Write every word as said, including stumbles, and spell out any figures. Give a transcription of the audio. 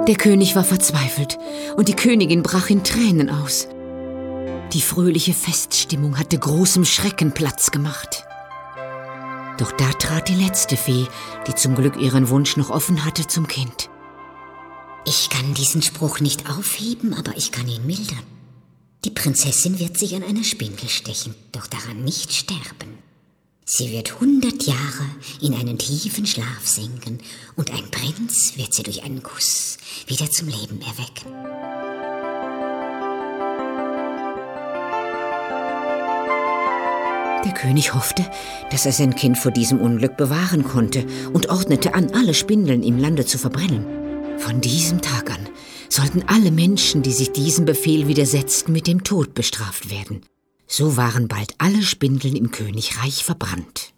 Der König war verzweifelt und die Königin brach in Tränen aus. Die fröhliche Feststimmung hatte großem Schrecken Platz gemacht. Doch da trat die letzte Fee, die zum Glück ihren Wunsch noch offen hatte, zum Kind. Ich kann diesen Spruch nicht aufheben, aber ich kann ihn mildern. Die Prinzessin wird sich an einer Spindel stechen, doch daran nicht sterben. Sie wird hundert Jahre in einen tiefen Schlaf sinken und ein Prinz wird sie durch einen Kuss wieder zum Leben erwecken. Der König hoffte, dass er sein Kind vor diesem Unglück bewahren konnte und ordnete an, alle Spindeln im Lande zu verbrennen. Von diesem Tag an sollten alle Menschen, die sich diesem Befehl widersetzten, mit dem Tod bestraft werden. So waren bald alle Spindeln im Königreich verbrannt.